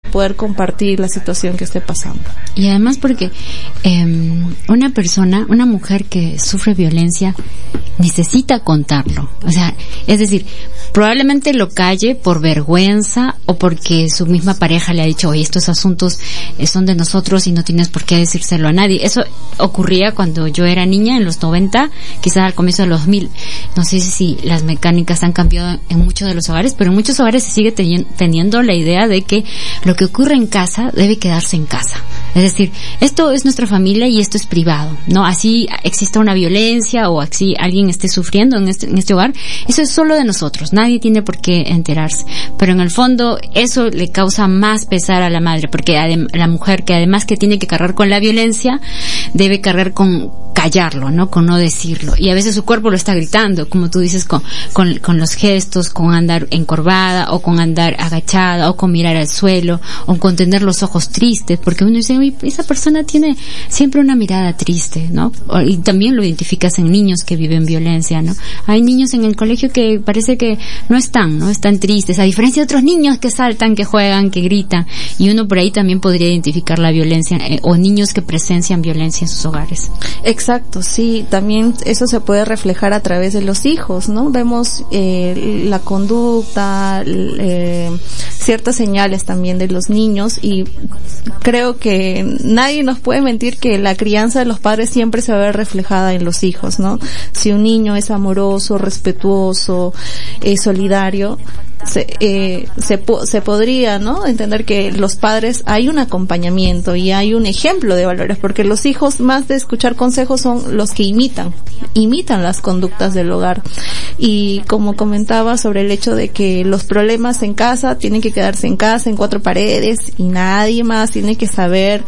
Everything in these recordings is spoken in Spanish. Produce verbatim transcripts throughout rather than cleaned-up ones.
poder compartir la situación que esté pasando. Y además porque eh, una persona, una mujer que sufre violencia necesita contarlo. O sea, es decir, probablemente lo calle por vergüenza o porque su misma pareja le ha dicho, oye, estos asuntos son de nosotros y no tienes por qué decírselo a nadie. Eso ocurría cuando yo era niña, en los noventa, quizás al comienzo de los dos mil. No sé si las mecánicas han cambiado en muchos de los hogares, pero en muchos hogares se sigue teniendo la idea de que lo que ocurre en casa debe quedarse en casa. Es decir, esto es nuestra familia y esto es privado, ¿no? Así exista una violencia o así alguien esté sufriendo en este, en este hogar, eso es solo de nosotros, nadie tiene por qué enterarse. Pero en el fondo eso le causa más pesar a la madre, porque adem- la mujer que además que tiene que cargar con la violencia, debe cargar con callarlo, ¿no? Con no decirlo. Y a veces su cuerpo lo está gritando, como tú dices, con, con, con los gestos, con andar encorvada, o con andar agachada, o con mirar al suelo, o con tener los ojos tristes, porque uno dice, uy, esa persona tiene siempre una mirada triste, ¿no? Y también lo identificas en niños que viven violencia, ¿no? Hay niños en el colegio que parece que no están, ¿no? Están tristes, a diferencia de otros niños que saltan, que juegan, que gritan, y uno por ahí también podría identificar la violencia, eh, o niños que presencian violencia en sus hogares. Exacto, sí, también eso se puede reflejar a través de los hijos, ¿no? Vemos eh, la conducta, eh, ciertas señales también de los niños, y creo que nadie nos puede mentir que la crianza de los padres siempre se va a ver reflejada en los hijos, ¿no? Si un niño es amoroso, respetuoso, eh, solidario, se, eh, se, po- se podría, ¿no? Entender que los padres hay un acompañamiento y hay un ejemplo de valores, porque los hijos, más de escuchar consejos, son los que imitan, imitan las conductas del hogar. Y como comentaba sobre el hecho de que los problemas en casa tienen que quedarse en casa, en cuatro paredes, y nadie más tiene que saber,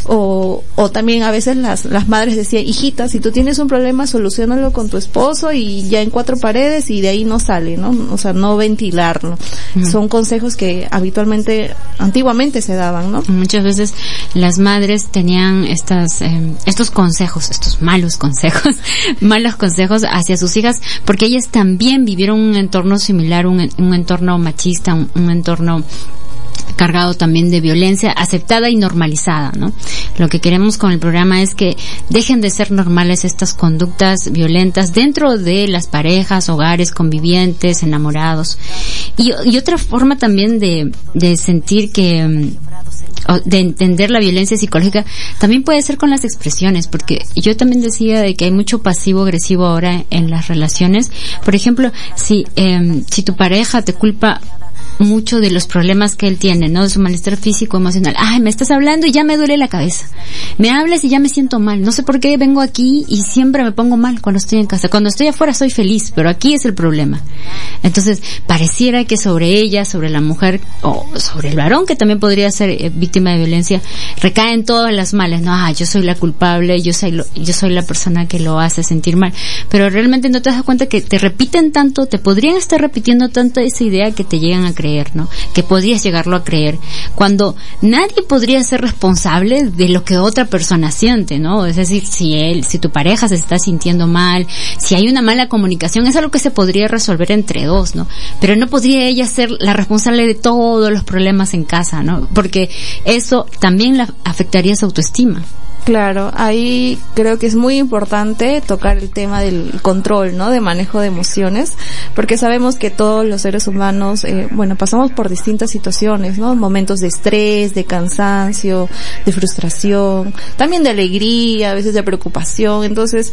o, o también a veces las, las madres decían, hijita, si tú tienes un problema, soluciónalo con tu esposo y ya en cuatro paredes, y de ahí no sale, ¿no? O sea, no ventilar. Mm. Son consejos que habitualmente, antiguamente se daban, ¿no? Muchas veces las madres tenían estas, eh, estos consejos, estos malos consejos, malos consejos hacia sus hijas, porque ellas también vivieron un entorno similar, un, un entorno machista, un, un entorno cargado también de violencia aceptada y normalizada, ¿no? Lo que queremos con el programa es que dejen de ser normales estas conductas violentas dentro de las parejas, hogares, convivientes, enamorados. Y, y otra forma también de, de sentir que, de entender la violencia psicológica, también puede ser con las expresiones, porque yo también decía de que hay mucho pasivo agresivo ahora en las relaciones. Por ejemplo, si, eh, si tu pareja te culpa mucho de los problemas que él tiene, ¿no? De su malestar físico, emocional. Ay, me estás hablando y ya me duele la cabeza. Me hablas y ya me siento mal. No sé por qué vengo aquí y siempre me pongo mal cuando estoy en casa. Cuando estoy afuera soy feliz, pero aquí es el problema. Entonces, pareciera que sobre ella, sobre la mujer, o sobre el varón, que también podría ser eh, víctima de violencia, recaen todas las males, ¿no? Ah, yo soy la culpable, yo soy lo, yo soy la persona que lo hace sentir mal. Pero realmente no te das cuenta que te repiten tanto, te podrían estar repitiendo tanto esa idea que te llegan a creer, ¿no? Que podrías llegarlo a creer, cuando nadie podría ser responsable de lo que otra persona siente, ¿no? Es decir, si él, si tu pareja se está sintiendo mal, si hay una mala comunicación, es algo que se podría resolver entre dos, ¿no? Pero no podría ella ser la responsable de todos los problemas en casa, ¿no? Porque eso también la afectaría su autoestima. Claro, ahí creo que es muy importante tocar el tema del control, ¿no? De manejo de emociones, porque sabemos que todos los seres humanos, eh, bueno, pasamos por distintas situaciones, ¿no? Momentos de estrés, de cansancio, de frustración, también de alegría, a veces de preocupación. Entonces,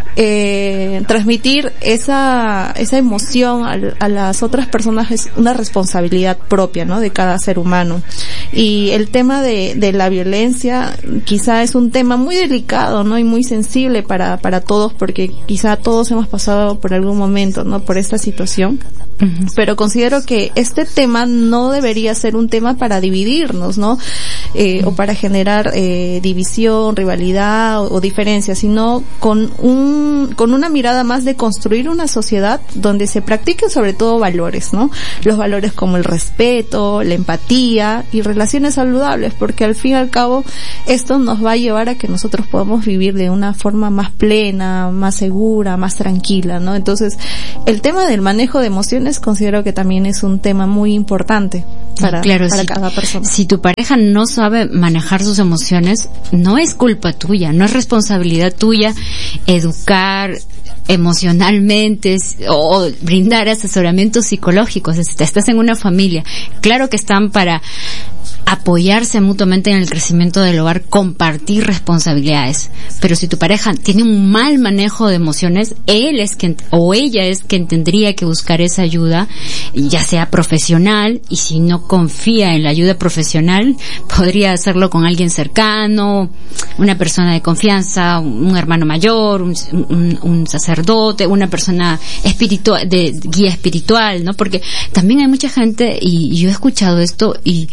eh, transmitir esa, esa emoción a, a las otras personas es una responsabilidad propia, ¿no? De cada ser humano. Y el tema de, de la violencia quizá es un tema muy delicado, ¿no? Y muy sensible para, para todos, porque quizá todos hemos pasado por algún momento, ¿no? Por esta situación. Uh-huh. Pero considero que este tema no debería ser un tema para dividirnos, ¿no? Eh, uh-huh. O para generar eh, división, rivalidad o, o diferencia, sino con un, con una mirada más de construir una sociedad donde se practiquen sobre todo valores, ¿no? Los valores como el respeto, la empatía y relaciones saludables, porque al fin y al cabo esto nos va a llevar a que nosotros podamos vivir de una forma más plena, más segura, más tranquila, ¿no? Entonces, el tema del manejo de emociones considero que también es un tema muy importante. para, claro, para si, cada persona. Si tu pareja no sabe manejar sus emociones, no es culpa tuya, no es responsabilidad tuya educar emocionalmente o brindar asesoramientos psicológicos. Estás en una familia, claro que están para apoyarse mutuamente en el crecimiento del hogar, compartir responsabilidades, pero si tu pareja tiene un mal manejo de emociones, él es quien o ella es quien tendría que buscar esa ayuda, ya sea profesional, y si no confía en la ayuda profesional, podría hacerlo con alguien cercano, una persona de confianza, un hermano mayor, un, un, un sacerdote, una persona espiritual, de guía espiritual, ¿no? Porque también hay mucha gente, y, y yo he escuchado esto, y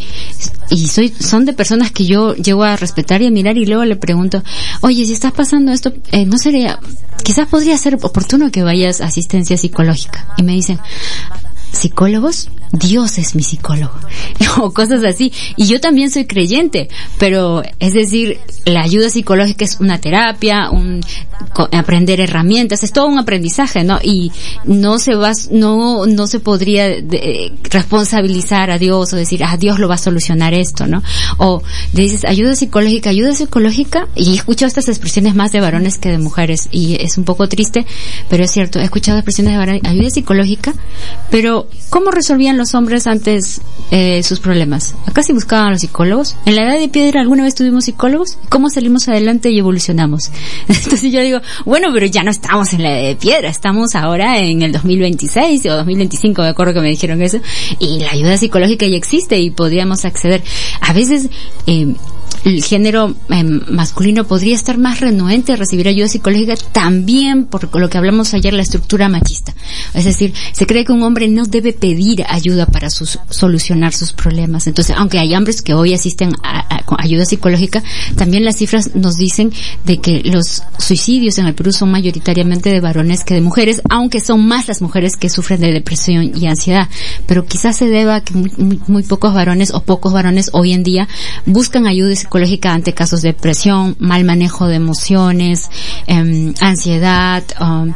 y soy son de personas que yo llego a respetar y a mirar, y luego le pregunto, oye, si estás pasando esto, eh, no sería, quizás podría ser oportuno que vayas a asistencia psicológica, y me dicen, ¿psicólogos? Dios es mi psicólogo, o cosas así. Y yo también soy creyente, pero es decir, la ayuda psicológica es una terapia, un aprender herramientas, es todo un aprendizaje, ¿no? Y no se va, no, no se podría de, responsabilizar a Dios o decir, ah, Dios lo va a solucionar esto, ¿no? O dices, ayuda psicológica, ayuda psicológica, y he escuchado estas expresiones más de varones que de mujeres, y es un poco triste, pero es cierto, he escuchado expresiones de varones, ayuda psicológica, pero ¿cómo resolvían los hombres antes eh, sus problemas? Acá sí buscaban a los psicólogos. En la edad de piedra alguna vez tuvimos psicólogos. ¿Cómo salimos adelante y evolucionamos? Entonces yo digo, bueno, pero ya no estamos en la edad de piedra, estamos ahora en el dos mil veintiséis o dos mil veinticinco, me acuerdo que me dijeron eso, y la ayuda psicológica ya existe y podríamos acceder. A veces eh, el género eh, masculino podría estar más renuente a recibir ayuda psicológica, también por lo que hablamos ayer, la estructura machista. Es decir, se cree que un hombre no debe pedir ayuda para sus, solucionar sus problemas. Entonces, aunque hay hombres que hoy asisten a, a, a ayuda psicológica, también las cifras nos dicen de que los suicidios en el Perú son mayoritariamente de varones que de mujeres, aunque son más las mujeres que sufren de depresión y ansiedad. Pero quizás se deba a que muy, muy, muy pocos varones o pocos varones hoy en día buscan ayuda psicológica ante casos de depresión, mal manejo de emociones, eh, ansiedad, um,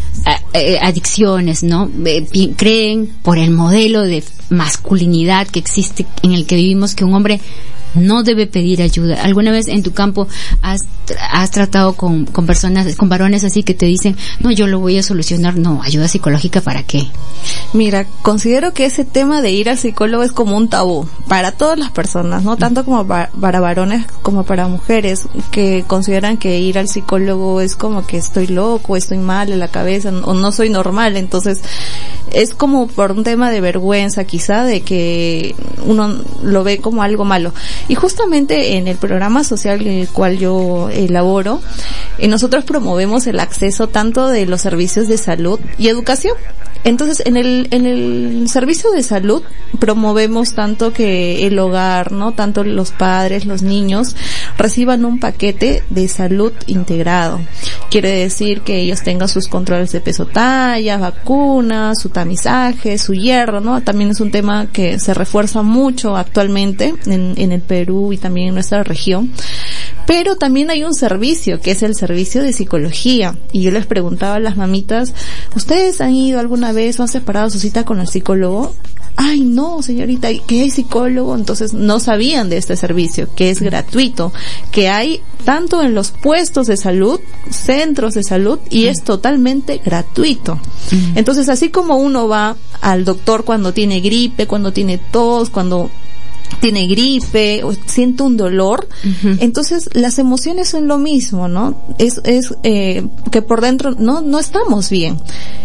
adicciones, ¿no? Eh, creen por el modelo de masculinidad que existe en el que vivimos que un hombre no debe pedir ayuda. ¿Alguna vez en tu campo has, has tratado con, con personas, con varones así que te dicen, no, yo lo voy a solucionar? No, ayuda psicológica, ¿para qué? Mira, considero que ese tema de ir al psicólogo es como un tabú para todas las personas, no tanto como para, para varones como para mujeres, que consideran que ir al psicólogo es como que estoy loco, estoy mal en la cabeza o no soy normal. Entonces es como por un tema de vergüenza quizá, de que uno lo ve como algo malo. Y justamente en el programa social en el cual yo elaboro, eh, nosotros promovemos el acceso tanto de los servicios de salud y educación. Entonces, en el, en el servicio de salud promovemos tanto que el hogar, ¿no? Tanto los padres, los niños, reciban un paquete de salud integrado. Quiere decir que ellos tengan sus controles de peso talla, vacunas, su tamizaje, su hierro, ¿no? También es un tema que se refuerza mucho actualmente en, en el Perú y también en nuestra región. Pero también hay un servicio, que es el servicio de psicología. Y yo les preguntaba a las mamitas, ¿ustedes han ido alguna vez o han separado su cita con el psicólogo? Ay, no, señorita, ¿qué hay psicólogo? Entonces no sabían de este servicio, que es gratuito, que hay tanto en los puestos de salud, centros de salud, y es totalmente gratuito. Entonces, así como uno va al doctor cuando tiene gripe, cuando tiene tos, cuando tiene gripe o siente un dolor, uh-huh. Entonces las emociones son lo mismo, ¿no? Es, es, eh, que por dentro no, no estamos bien.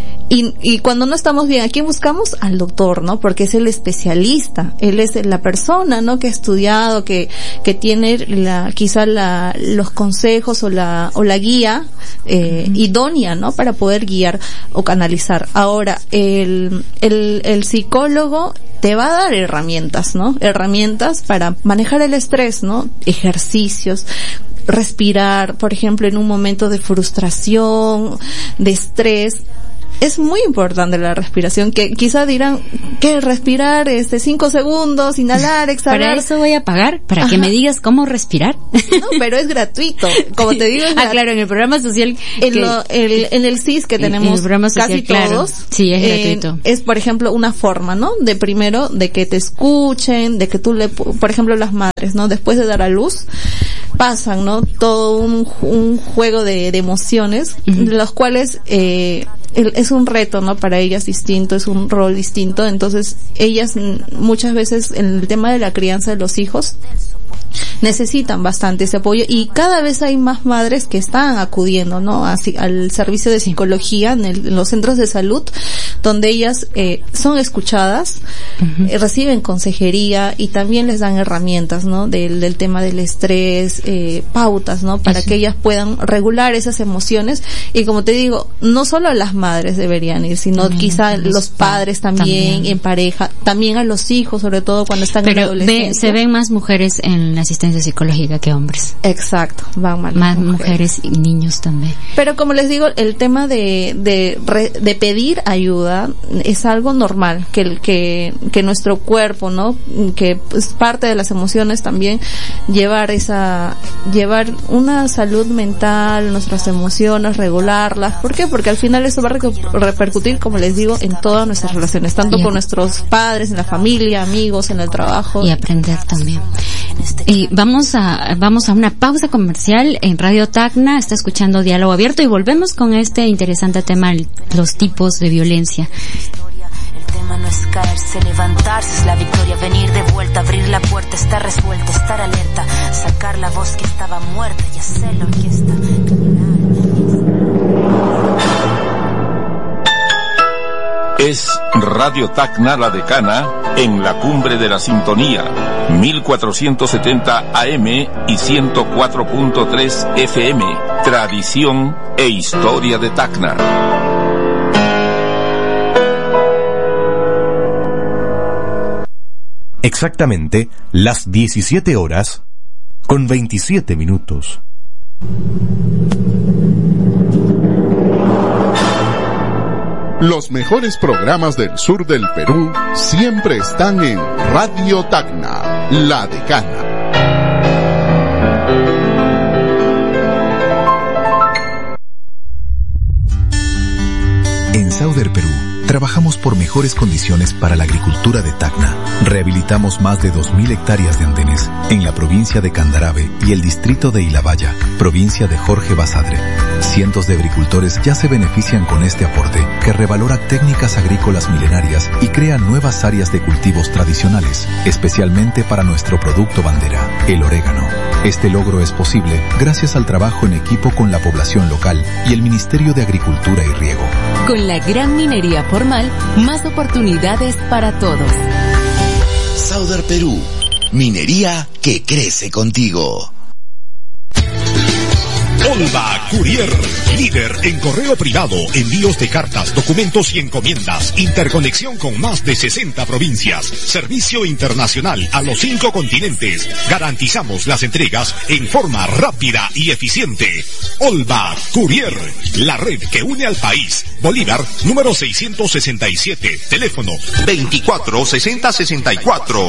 Y, y cuando no estamos bien, ¿a quién buscamos? Al doctor, ¿no? Porque es el especialista, él es la persona, ¿no? Que ha estudiado, que, que tiene la, quizá la, los consejos o la, o la guía, eh, uh-huh. idónea, ¿no? Para poder guiar o canalizar. Ahora, el, el, el psicólogo te va a dar herramientas, ¿no? Herramientas para manejar el estrés, ¿no? Ejercicios, respirar, por ejemplo, en un momento de frustración, de estrés, es muy importante la respiración, que quizá dirán, ¿qué? Respirar este cinco segundos, inhalar, exhalar. Para eso voy a pagar, para Ajá. que me digas cómo respirar. No, pero es gratuito. Como te digo, es ah, claro, en el programa social. En, que, lo, el, en el C I S que tenemos social, casi claro. todos. Sí, es gratuito. Eh, es, por ejemplo, una forma, ¿no? De primero, de que te escuchen, de que tú le, por ejemplo, las madres, ¿no? Después de dar a luz, pasan, ¿no? Todo un, un juego de, de emociones, uh-huh. de los cuales, eh, el, es un reto, ¿no? Para ellas distinto, es un rol distinto. Entonces, ellas muchas veces en el tema de la crianza de los hijos necesitan bastante ese apoyo, y cada vez hay más madres que están acudiendo, ¿no? Así, al servicio de psicología en, el, en los centros de salud, donde ellas eh, son escuchadas, uh-huh. eh, reciben consejería y también les dan herramientas, ¿no? Del, del tema del estrés, eh, pautas, ¿no? Para Eso. que ellas puedan regular esas emociones. Y como te digo, no solo las madres deberían ir, sino también, quizá los, los padres también, también, en pareja, también a los hijos, sobre todo cuando están Pero en la adolescencia. Ve, se ven más mujeres en la asistencia psicológica que hombres. Exacto, van más, más mujeres. mujeres y niños también. Pero como les digo, el tema de de de pedir ayuda es algo normal, que que que nuestro cuerpo, ¿no? Que es parte de las emociones también, llevar esa llevar una salud mental, nuestras emociones, regularlas. ¿Por qué? Porque al final eso va a repercutir, como les digo, en todas nuestras relaciones, tanto y con nuestros padres, en la familia, amigos, en el trabajo. Y aprender también. Y vamos a vamos a una pausa comercial en Radio Tacna. Está escuchando Diálogo Abierto y volvemos con este interesante tema, los tipos de violencia. El tema no es caerse, levantarse es la victoria, venir de vuelta, abrir la puerta, estar resuelta, estar alerta, sacar la voz que estaba muerta y hacer la orquesta. Es Radio Tacna La Decana en la cumbre de la sintonía, mil cuatrocientos setenta A M y ciento cuatro punto tres F M, tradición e historia de Tacna. Exactamente las diecisiete horas con veintisiete minutos. Los mejores programas del sur del Perú siempre están en Radio Tacna, La Decana. En Sauder Perú, trabajamos por mejores condiciones para la agricultura de Tacna. Rehabilitamos más de dos mil hectáreas de andenes en la provincia de Candarave y el distrito de Ilabaya, provincia de Jorge Basadre. Cientos de agricultores ya se benefician con este aporte que revalora técnicas agrícolas milenarias y crea nuevas áreas de cultivos tradicionales, especialmente para nuestro producto bandera, el orégano. Este logro es posible gracias al trabajo en equipo con la población local y el Ministerio de Agricultura y Riego. Con la gran minería formal, más oportunidades para todos. Sauder Perú, minería que crece contigo. Olva Courier, líder en correo privado, envíos de cartas, documentos y encomiendas, interconexión con más de sesenta provincias, servicio internacional a los cinco continentes. Garantizamos las entregas en forma rápida y eficiente. Olva Courier, la red que une al país. Bolívar, número seiscientos sesenta y siete, teléfono veinticuatro sesenta sesenta y cuatro.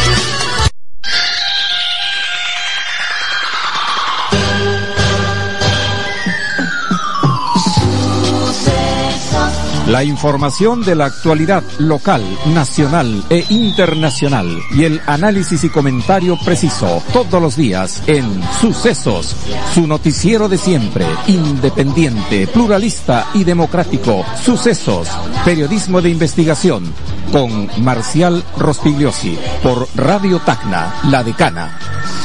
La información de la actualidad local, nacional e internacional y el análisis y comentario preciso todos los días en Sucesos, su noticiero de siempre, independiente, pluralista y democrático. Sucesos, periodismo de investigación con Marcial Rospigliosi por Radio Tacna, La Decana.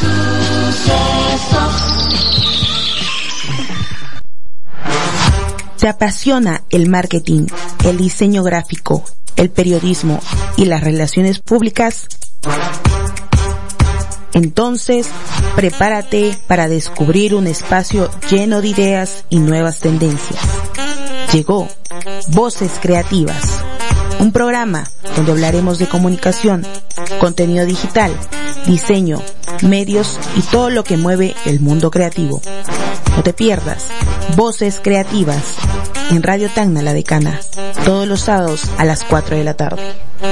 ¿Te apasiona el marketing, el diseño gráfico, el periodismo y las relaciones públicas? Entonces, prepárate para descubrir un espacio lleno de ideas y nuevas tendencias. Llegó Voces Creativas, un programa donde hablaremos de comunicación, contenido digital, diseño, medios y todo lo que mueve el mundo creativo. No te pierdas Voces Creativas, en Radio Tacna La Decana, todos los sábados a las cuatro de la tarde.